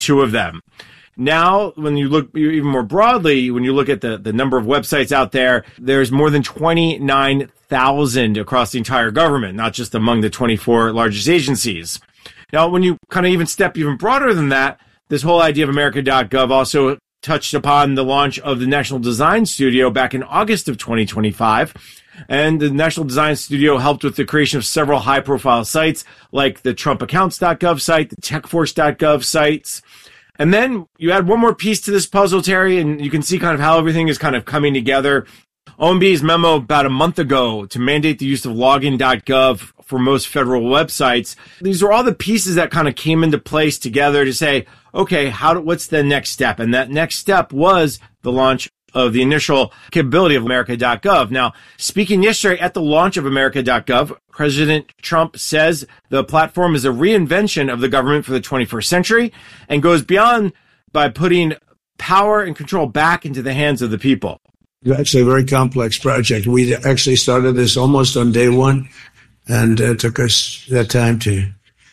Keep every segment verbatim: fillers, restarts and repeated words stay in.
two of them. Now, when you look even more broadly, when you look at the, the number of websites out there, there's more than twenty-nine thousand across the entire government, not just among the twenty-four largest agencies. Now, when you kind of even step even broader than that, this whole idea of America dot gov also touched upon the launch of the National Design Studio back in August of twenty twenty-five. And the National Design Studio helped with the creation of several high-profile sites like the Trump Accounts dot gov site, the Tech Force dot gov sites. And then you add one more piece to this puzzle, Terry, and you can see kind of how everything is kind of coming together. O M B's memo about a month ago to mandate the use of login dot gov for most federal websites. These are all the pieces that kind of came into place together to say, okay, how do, what's the next step? And that next step was the launch of the initial capability of America dot gov. Now, speaking yesterday at the launch of America dot gov, President Trump says the platform is a reinvention of the government for the twenty-first century and goes beyond by putting power and control back into the hands of the people. It's actually a very complex project. We actually started this almost on day one, and it took us that time to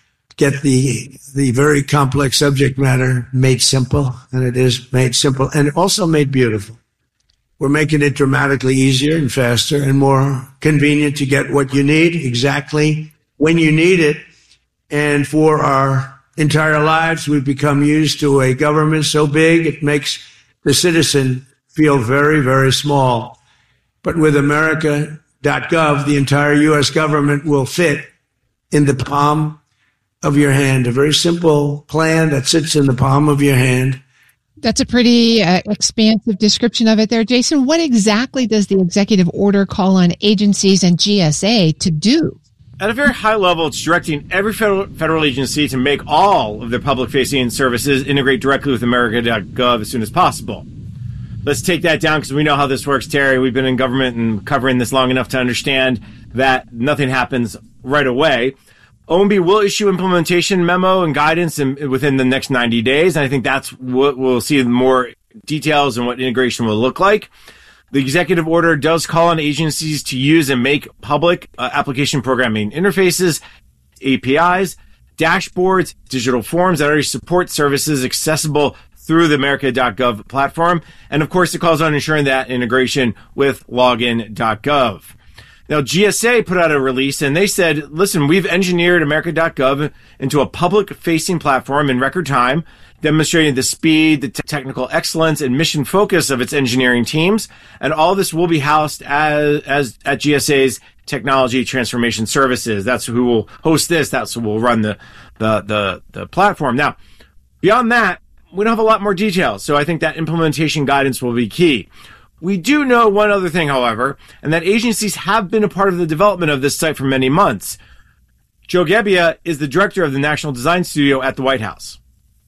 get the the very complex subject matter made simple, and it is made simple and also made beautiful. We're making it dramatically easier and faster and more convenient to get what you need exactly when you need it. And for our entire lives, we've become used to a government so big it makes the citizen feel very, very small. But with America dot gov, the entire U S government will fit in the palm of your hand, a very simple plan that sits in the palm of your hand. That's a pretty uh, expansive description of it there. Jason, what exactly does the executive order call on agencies and G S A to do? At a very high level, it's directing every federal, federal agency to make all of their public-facing services integrate directly with America dot gov as soon as possible. Let's take that down because we know how this works, Terry. We've been in government and covering this long enough to understand that nothing happens right away. O M B will issue implementation memo and guidance in, within the next ninety days. And I think that's what we'll see more details and what integration will look like. The executive order does call on agencies to use and make public uh, application programming interfaces, A P Is, dashboards, digital forms that already support services accessible through the America dot gov platform. And of course, it calls on ensuring that integration with login dot gov. Now, G S A put out a release and they said, listen, we've engineered America dot gov into a public-facing platform in record time, demonstrating the speed, the t- technical excellence, and mission focus of its engineering teams. And all this will be housed as, as at G S A's Technology Transformation Services. That's who will host this. That's who will run the, the, the, the platform. Now, beyond that, we don't have a lot more details. So I think that implementation guidance will be key. We do know one other thing, however, and that agencies have been a part of the development of this site for many months. Joe Gebbia is the director of the National Design Studio at the White House.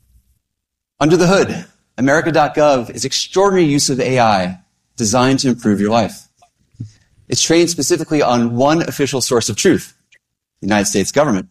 Under the hood, America dot gov is extraordinary use of A I designed to improve your life. It's trained specifically on one official source of truth, the United States government.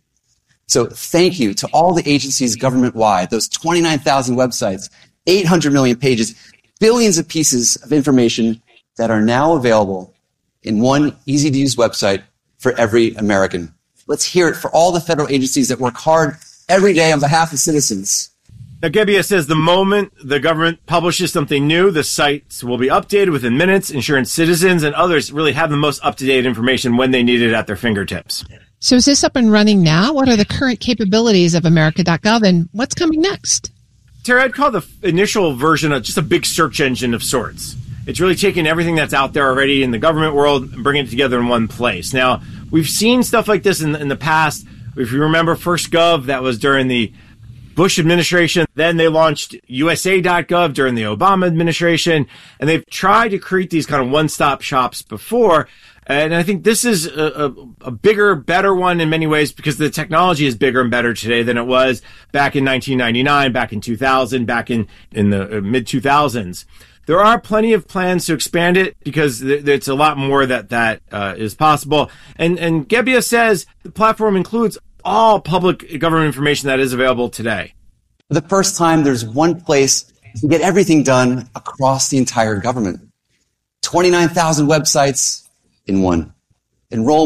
So thank you to all the agencies government-wide, those twenty-nine thousand websites, eight hundred million pages, billions of pieces of information that are now available in one easy-to-use website for every American. Let's hear it for all the federal agencies that work hard every day on behalf of citizens. Now, Gebbia says the moment the government publishes something new, the sites will be updated within minutes, ensuring citizens and others really have the most up-to-date information when they need it at their fingertips. So is this up and running now? What are the current capabilities of America dot gov and what's coming next? Terry, I'd call the initial version of just a big search engine of sorts. It's really taking everything that's out there already in the government world and bringing it together in one place. Now, we've seen stuff like this in, in the past. If you remember FirstGov, that was during the Bush administration. Then they launched U S A dot gov during the Obama administration. And they've tried to create these kind of one-stop shops before. And I think this is a, a, a bigger, better one in many ways because the technology is bigger and better today than it was back in nineteen ninety-nine, back in two thousand, back in, in the mid two thousands. There are plenty of plans to expand it because th- it's a lot more that, that uh, is possible. And, and Gebbia says the platform includes all public government information that is available today. For the first time, there's one place to get everything done across the entire government. twenty-nine thousand websites in one.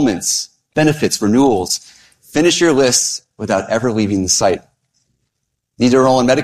Enrollments, benefits, renewals. Finish your lists without ever leaving the site. Need to enroll in medical